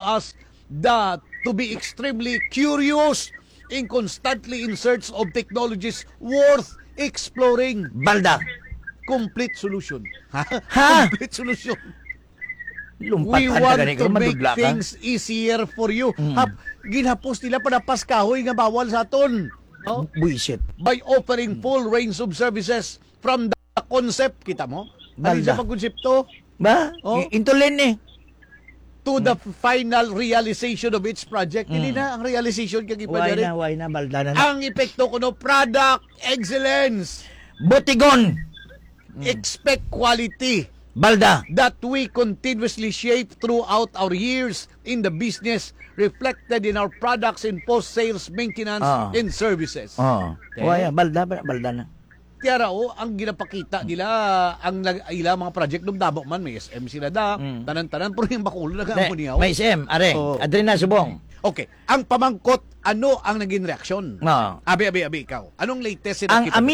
us to be extremely curious and constantly in search of technologies worth exploring. Balda. Complete solution. Ha? Complete solution. Lumpat We want to make things easier for you. Ginhapos nila panapas kahoy nga bawal sa aton. No? Buisit. By offering full range of services from the concept, kita mo? Ano Balda. sa pagkonsepto? Ba? Oh. Intulen eh. To the final realization of each project. Hindi na ang realization kag iba diri. Why na, balda na. Ang epekto kuno product excellence. Botigon. Expect quality Balda. that we continuously shape throughout our years in the business, reflected in our products in post-sales maintenance and services. Oh. Okay. Balda na. Kaya raw, ang ginapakita nila, ang mga project nung Davao man, may SM sila tanan-tanan, pero yung bakulo nag-aamo niya. May SM, are. Adrena Subong. Okay, ang pamangkot, ano ang naging reaksyon? No. Abi, ikaw. Anong latest Ang nakita mo?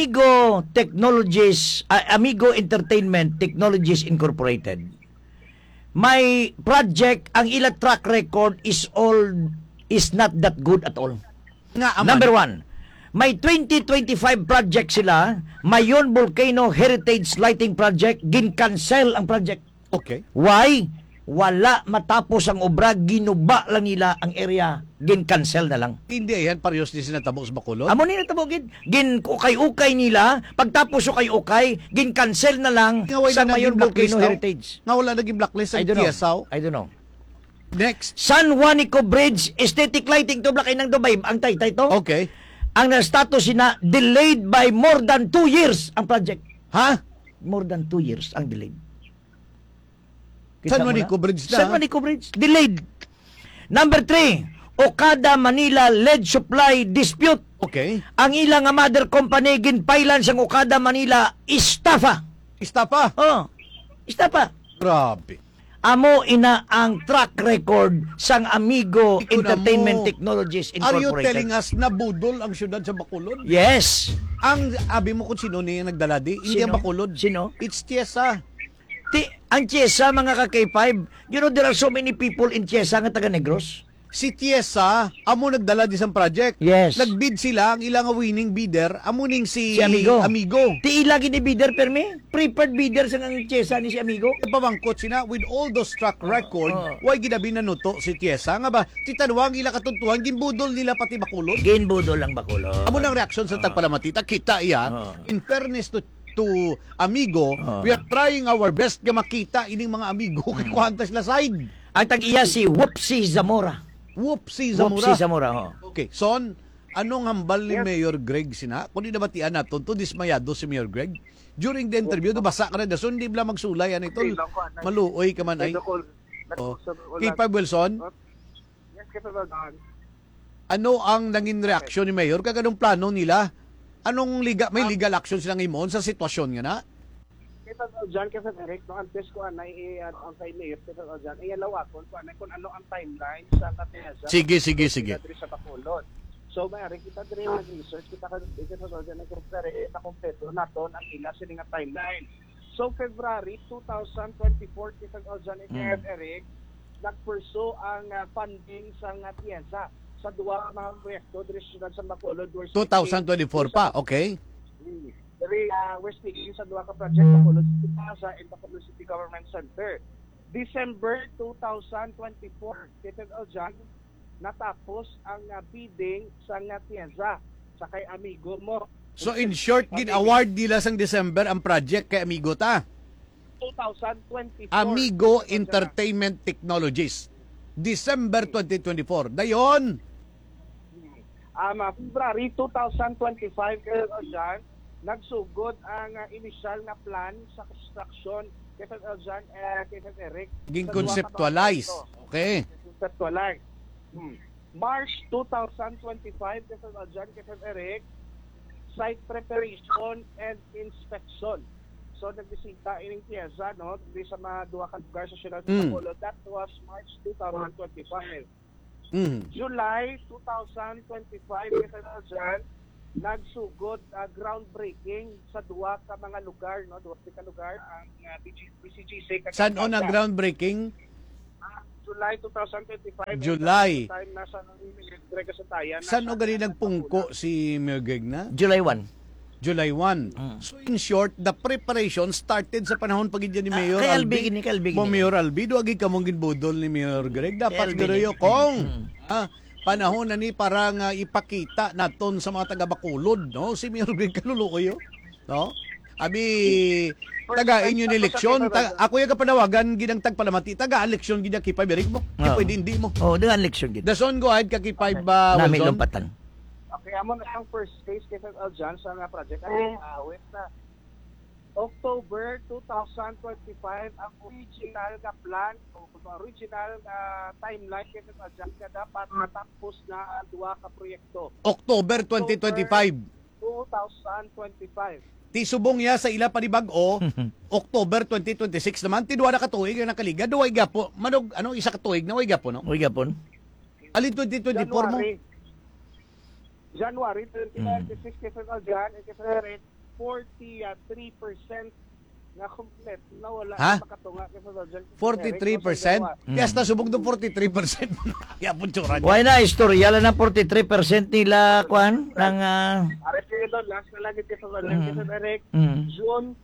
Amigo Entertainment Technologies Incorporated, may project, ang ila track record is not that good at all. Nga, aman. Number one, may 2025 project sila, Mayon Volcano Heritage Lighting Project, gin-cancel ang project. Okay. Why? Wala matapos ang obra, ginuba lang nila ang area, gin-cancel na lang. Hindi yan, parehas din sinatabo sa Bacolod. Amo nila tabogin, gin-ukay-ukay nila, pagtapos ukay-ukay, gin-cancel na lang sa Mayon Volcano Heritage. Nga wala naging blacklist ang I don't know. TSAW. I don't know. Next. San Juanico Bridge, aesthetic lighting to blakay ng Dubai, ang taytay to. Okay. Ang na-status sina, delayed by more than 2 years ang project. Ha? More than 2 years ang delayed. San Juanico Bridge na? San Juanico Bridge, delayed. Number 3, Okada Manila lead supply dispute. Okay. Ang ilang mother company ginpailan sang Okada Manila estafa. Istapa. Oh, estafa. Grabe. Amo ina ang track record sang Amigo Iko na Entertainment mo. Technologies Are you Incorporated. telling us na budol ang syudad sa Bacolod? Yes. Ang abi mo kung sino niya nagdala di? Hindi Sino? ang Bacolod. Sino? It's Tiesa. Ang Chiesa, mga ka-K5, you know, there are so many people in Chiesa nga taga Negros. Si Tiesa, amo nagdala di sa project. Yes. Nagbid sila, ang ilang winning bidder, amo ning si Amigo. Amigo. Ti ilagi ni bidder permi? Prepared bidder sa ang Chiesa ni si Amigo. Pamangkot sina with all those track record, why ginabi na nuto si Tiesa nga ba? Titanwang ila katuntuhan, ginbudol nila pati Bacolod. Ginbudo lang Bacolod. Amo nang reaksyon sa tagpalamatita, kita iya, in fairness to Amigo, we are trying our best nga makita ining mga amigo kay kuhanta sila side. Ang tag-iya si Whoopsie Zamora. Whoopsie Zamora. Whoopsie Zamora, ho. Okay, Son, anong hambal ni Mayor Greg sina? Kung di nabatian natin, to dismayado si Mayor Greg. During the interview, basa ka na da, so hindi bala magsulay, ano ito, maluoy ka man ay. Oh. K5 Wilson, Yes, Kapag ano ang nanging reaksyon ni Mayor? Kaganong plano nila? Anong may legal action silang imon sa sitwasyon nga na? Kapag John, kapag Eric, no, antes ko anay ang kay Mayor, kapag John, ay alawakon ko anay kung ano ang timeline sa Katinasa. Sige. Sa Bacolod. So, mayari kita diri mag-research, kita ka kapag John, nag-compare, kompleto naton ang ila sila nga timeline. So, February 2024, kapag John, Eric, nag-pursue ang funding sa Tiesa sa duwa mga proyekto diri sa Bacolod. 2024 pa, okay? Dari we're speaking sa duwa ka project Bacolod City Plaza and Bacolod City Government Center. December 2024, Kapag John, natapos ang bidding sa Tiesa sa kay Amigo mo. So in short, gin-award nila sang December ang project kay Amigo ta. 2024. Amigo Entertainment Technologies. December 2024. Dayon. February 2025, Kapag John, nagsugod ang initial na plan sa construction Kapag John, Kapag Eric. Gin-conceptualize. Okay. Conceptualize. March 2025, Kapag John, Kapag Eric, site preparation and inspection. So, nagbisita ining Tiesa, no? Di sa mga duwa ka lugar sa Siyudad ng Bacolod. That was March 2025. July 2025, Kapag John, nagsugod groundbreaking sa duwa ka mga lugar, no? Duwa ka lugar, ang BCGC. Saan on ang groundbreaking? July 2025. July. Time nasa Greg sa tayan. Saan o gani nagpungko si Mayor Greg na? July 1. July 1. So in short, the preparation started sa panahon pagidya ni Mayor kay Albi. Albi Mo gini. Mayor Albi, duwagi ka mong ginbudol ni Mayor Greg. Dapat Albi garoyo gini. kong panahon na ni para nga ipakita naton sa mga taga-Bacolod, no? Si Mayor Greg kalulukoyo, no? Abi taga inyo ni eleksyon, ako yung kapanawagan ginang tagpalamati, taga-eleksyon ginang kipay berig mo. Di Oo. pwede hindi mo. Oh, dengan leksyon gid. Dason go ahead ka kipay Nami Wilson. lompatan. Okay, amo na ang first phase kay Aljan sa nga project. Ay, awit na. October 2025 ang original na plan o original na timeline kay Aljan ka dapat matapos na ang duha ka proyekto. October 2025. 2025. Ti subong ya sa ila panibag-o, October 2026 naman ti duha na katuig na nakaliga, duway gapo. Manog isa ka tuig na way gapo no? Uy gapon. Alin 2024 mo? January 2026 kay Aljan kay Ferret 43% na complete na wala Ha? na makatunga kay Aljan. 43%? Kaya hasta subong do 43%. Kaya po tsura niya. Why na istorya lang ng 43% nila kwan ng Ares kayo doon, last na lagi kay Aljan kay Ferret, June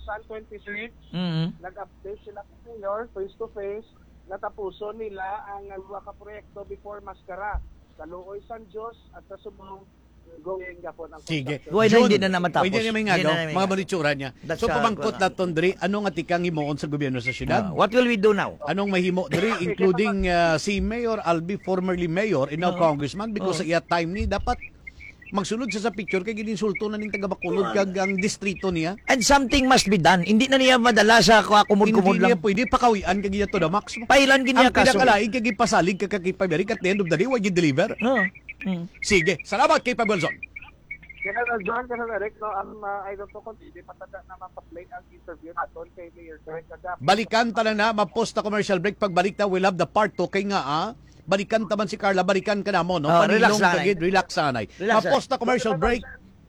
2026, nag-update sila sa mayor face to face, natapuson nila ang mga ka-proyekto before Mascara. Kaluoy San Jose at sa subong going gapon ang Sige. construction. Why na June, hindi na matapos? Pwede naman nga Hindi daw, na namin mga nga. balitsura niya. That's So ka- pamangkot na ton diri, ano nga tikang himoon sa gobyerno sa syudad? What will we do now? Anong mahimo diri including si Mayor Albi, formerly mayor and now congressman because sa iya time ni dapat magsulod siya sa picture kay gininsulto na ning taga Bacolod kag ang distrito niya. And something must be done. Hindi na niya madala sa kumud-kumud Hindi niya lang. pwede pakawian kag iya to the max. Pailan gid niya Ang kaso. pinakalaig kag ipasalig kag kagipaberi at the end of the day wag deliver. No. Sige, salamat kay Pab Wilson. Kaya John, kasi direct, no, ang I don't know kung hindi mataga na mapaplay ang interview natin kay Mayor Greg Kagap. Balikan ta na ma-post na commercial break pagbalik ta we'll have the part 2 kay nga balikan ta man si Carla, balikan ka na mo no. Oh, relax Paninong lang, kagid, relax sanay. Relax, Ma-post na commercial break.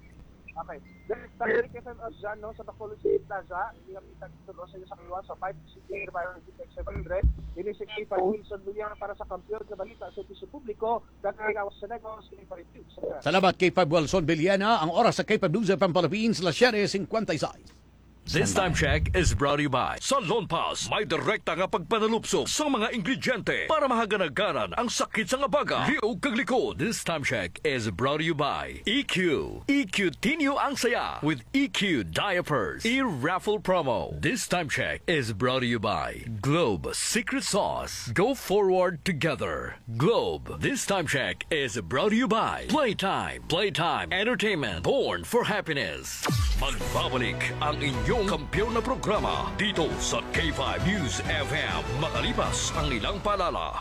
Okay. Direct kasi John, no, sa Bacolod City Plaza, hindi kami tagtulo sa iyo sa kaliwa sa 5 City Environment 700. Ini si Kay Wilson Villar para sa kampiyon sa balita sa piso publiko, kagawas sa negos, kay Paritiw. Salamat kay Pab Wilson Villena. Ang oras sa kay Pab News FM Philippines, las 7:56. This time check is brought to you by sa Lone Pass. May direkta nga pagpanalupso sa mga ingrediente para mahaganagaran ang sakit sa nga baga. Liog kag likod. This time check is brought to you by EQ. EQ Tinyo ang saya with EQ Diapers. E-raffle promo. This time check is brought to you by Globe Secret Sauce. Go forward together. Globe. This time check is brought to you by Playtime. Playtime Entertainment. Born for happiness. Magbabalik ang inyong kampiyon na programa dito sa K5 News FM. Makalipas ang ilang paalala.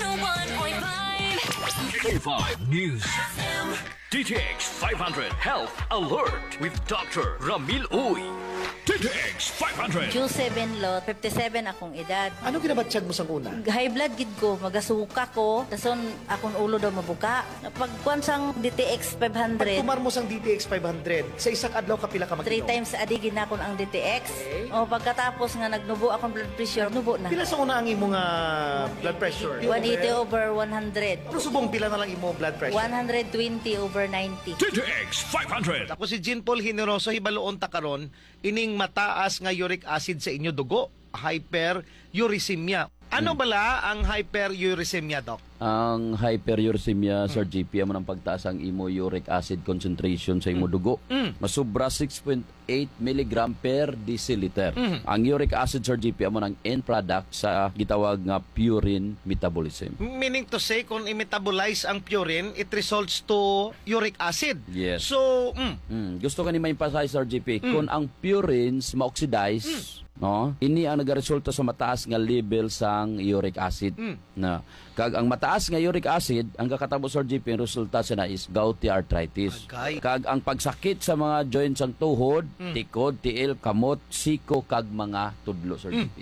101.5 K5 News FM. DTX 500 Health Alert with Dr. Ramil Uy. DTX 500. Q7 lot, 57 akong edad. Ano ginabatsyag mo sa una? High blood gid ko, magasuka ko, dason akong ulo daw mabuka. Pagkuan sang DTX 500, Tumar mo sang DTX 500, sa isang adlaw kapila ka 3 mag-inom? times a day ginakon ang DTX. O pagkatapos nga nagnubo akong blood pressure, nubo na. Pila sa una ang imong blood pressure? 180 over 100. Ano subong pila na lang imong blood pressure? 120 over 90. DTX 500. Ako si Jean Paul Generoso, hibaloon ta karon ining mataas nga uric acid sa inyo dugo, hyperuricemia. Ano bala ang hyperuricemia, Doc? Ang hyperuricemia, Sir GP, amo ng pagtaas ang imo uric acid concentration sa imo dugo. Masubra 6.8 mg per deciliter. Ang uric acid, Sir GP, amo ng end product sa gitawag nga purine metabolism. Meaning to say, kung i-metabolize ang purine, it results to uric acid. Yes. So, Gusto ka ni ma-emphasize, Sir GP, kung ang purines ma-oxidize, no, ini ang nagaresulta sa mataas nga level sang uric acid. Na kag ang mataas nga uric acid, ang kakatabo, Sir GP, ang resulta sa na is gouty arthritis. Agay. Kag ang pagsakit sa mga joints sang tuhod, tikod, tiil, kamot, siko kag mga tudlo, Sir GP.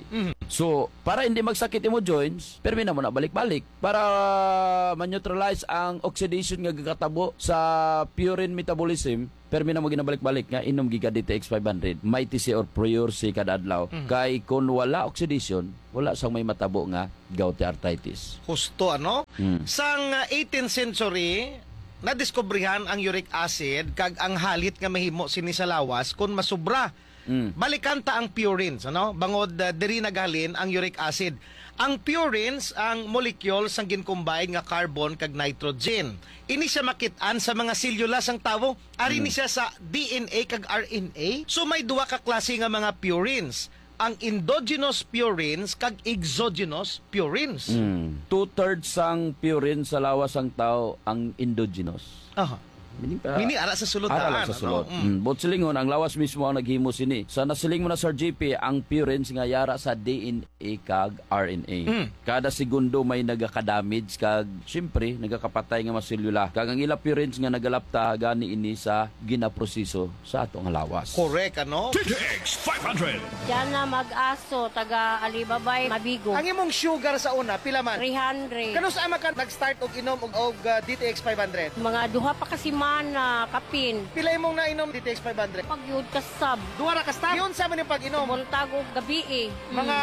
So, para hindi magsakit imo joints, permi na mo na balik-balik para ma-neutralize ang oxidation nga gakatabo sa purine metabolism. Permi na mo ginabalik-balik nga inom giga DTX 500, may TC or Prior C kada adlaw. Kay kung wala oxidation, wala sang may matabo nga gouty arthritis. Husto ano? Sang 18th century, nadiskubrihan ang uric acid kag ang halit nga mahimo sini sa lawas kung masubra. Balikan ta ang purines, ano? Bangod diri naghalin ang uric acid. Ang purines ang molecule sang gincombine nga carbon kag nitrogen. Ini siya makit-an sa mga selula sang tawo. Ari ni siya sa DNA kag RNA. So may duwa ka klase nga mga purines. Ang endogenous purines kag exogenous purines. 2/3 sang purine sa lawas sang tao ang endogenous. Aha. Mini ara sa sulod Ara lang sa sulod. But silingon, ang lawas mismo ang naghimo sini. Sa nasiling mo na Sir GP, ang purines nga yara sa DNA kag RNA. Kada segundo may nagaka-damage kag syempre nagakapatay nga mga selula. Kag ang ila purines nga nagalapta gani ini sa ginaproseso sa atong lawas. Correct, ano? DTX 500. Diyan na mag-aso, taga Alibabay, Mabigo. Ang imong sugar sa una, pila man? 300. Kano sa ama ka nag-start og inom og DTX 500? Mga duha pa kasi mana, kapin. Pila imong nainom DTX 500? Pag yun kasab, Duha ra ka stop. Yun sa man yung pag-inom. buntag og gabi eh. Mga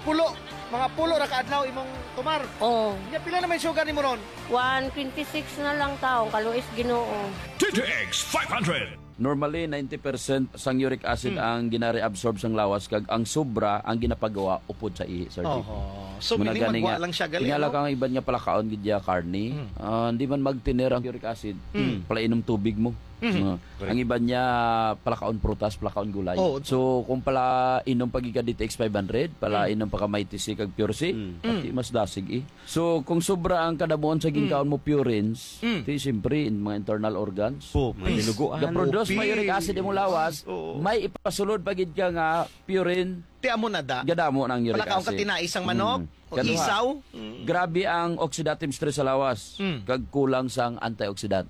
pulo ra ka adlaw imong tumar. Oh, Nya pila naman yung sugar nimo ron? 126 na lang taong, kaluis Ginoo. DTX 500. Normally 90% sang uric acid ang ginare-absorb sang lawas kag ang sobra ang ginapagawa upod sa ihi, Sir GP. So Muna meaning gani magwa nga, lang siya gali. tingala Ano? kang iban nga palakaon gidya karni. Hindi man magtiner ang uric acid. Palainom tubig mo. Ang iban niya palakaon prutas, palakaon gulay. Oh. So kung pala inom pagika DTX 500, pala inom pa ka may TC kag Pure C, pati mas dasig eh. So kung sobra ang kadabuon sa ginkaon mo purines, di siyempre in mga internal organs. The-produce may uric acid imong lawas, may ipasulod pagid ka nga purine, Ti amo na da. gadamo ng uric Palakaon ka acid. tinaisang manok o Kaduha, isaw. Grabe ang oxidative stress sa lawas, kag kulang sang antioxidant.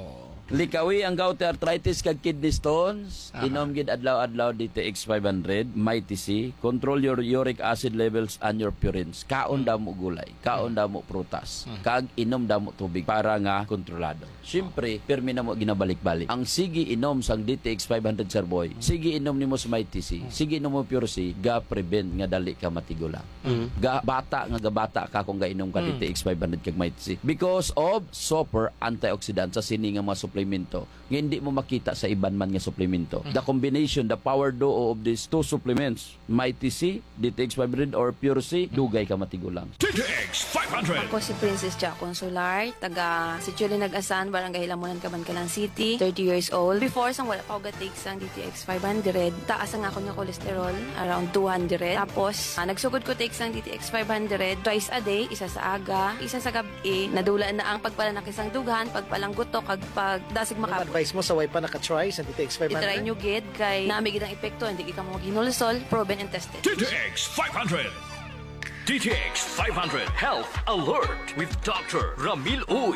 Likawi ang gouty arthritis kag kidney stones, inom gid adlaw-adlaw DTX 500, may TC, control your uric acid levels and your purines. Kaon damo gulay, kaon damo prutas, kag inom damo tubig para nga kontrolado. Siyempre, permi na mo ginabalik-balik. Ang sige inom sang DTX 500 Sir Boy, sige inom nimo sa may TC, sige inom mo Pure C, ga prevent nga dali ka matigula. Ga bata nga gabata ka kung gainom ka DTX 500 kag may TC. Because of super antioxidant sa sini nga mga suplemento nga hindi mo makita sa iban man nga suplemento. The combination, the power duo of these two supplements, Mighty C, DTX 500 or Pure C, dugay ka matigulang. DTX 500. Ako si Princess Jack Consular, taga si Chuli Nag-asan, Barangay Lamunan, Cabancalan City, 30 years old. Before, sang wala pa ako gatik sang DTX 500, taas ang ako niya cholesterol, around 200. Tapos, nagsugod ko take sang DTX 500, twice a day, isa sa aga, isa sa gabi, nadula na ang pagpalanak isang dughan, pagpalanggutok, kag pagdasig makapot. Advice mo sa way pa naka-try sa DTX 500? I-try nyo gid, kay naamig ang epekto, hindi ka mo ginulsol, proven and tested. DTX 500. DTX 500 Health Alert with Dr. Ramil Uy.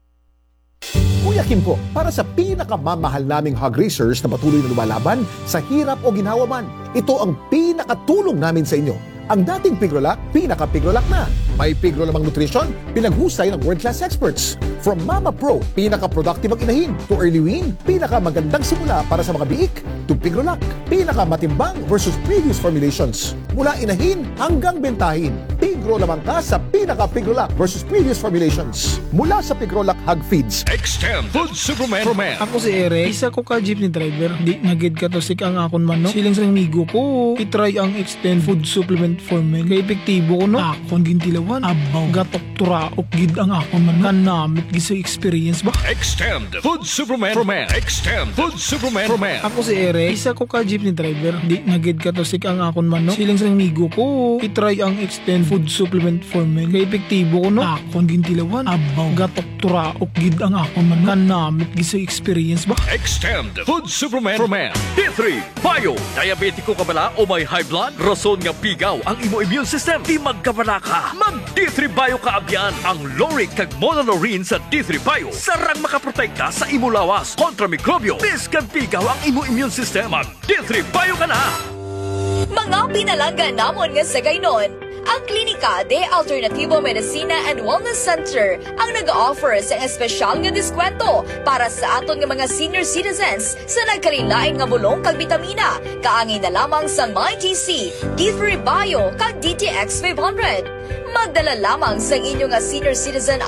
Kuya Kim po, para sa pinakamamahal naming hog racers na patuloy na lumalaban sa hirap o ginhawa man, ito ang pinakatulong namin sa inyo. Ang dating Pigrolac, pinaka-Pigrolac na. May Pigro-lamang nutrition, pinaghusay ng world-class experts. From Mama Pro, pinaka-productive ang inahin, to Early Wean, pinaka-magandang simula para sa mga biik, to Pigrolac, pinaka-matimbang versus previous formulations. Mula inahin hanggang bentahin, Pigro-lamang ka sa pinaka-Pigrolac versus previous formulations. Mula sa Pigrolac Hog Feeds. Extend Food Superman for Men. Ako si Eric, isa ko ka jeepney driver. Di nagid ka to sik ang akon man, no? Siling sa migo ko, itry ang Extend Food Supplement for Men. Kaya epektibo ko, no? Akon gintilawan, abaw, gatok turaok gid ang akon man, kanamit gisa experience ba? Extend Food Superman for Men. Extend Food Superman for Men. Ako si Eric, isa ko ka jeepney driver. Di nagid ka to sik ang akon man, no? Siling sa migo ko, itry ang Extend Food Supplement for Men. Kaya epektibo ko, no? Akon gintilawan, abaw, gatok turaok gid ang akon man, kanamit gisa experience ba? Extend Food Superman for Men. D3 Bio. Diabetiko ka bala o may high blood? Rason nga pigaw ang imo immune system. Di magkabala ka. Mag D3 Bio ka abyan. Ang Loric kag Monolorine sa D3 Bio. Sarang makaprotekta sa imo lawas kontra mikrobyo. Biskan pigaw ang imo immune system. Mag D3 Bio ka na. Mga pinalanggan namon nga sa gaynon, ang Klinika de Alternativo Medicina and Wellness Center ang nag-offer sa espesyal nga diskwento para sa aton nga mga senior citizens sa nagkalilain nga bulong kag bitamina, kaangin na lamang sa MyTC, D3 Bio kag DTX 500. Magdala lamang sa inyo nga senior citizen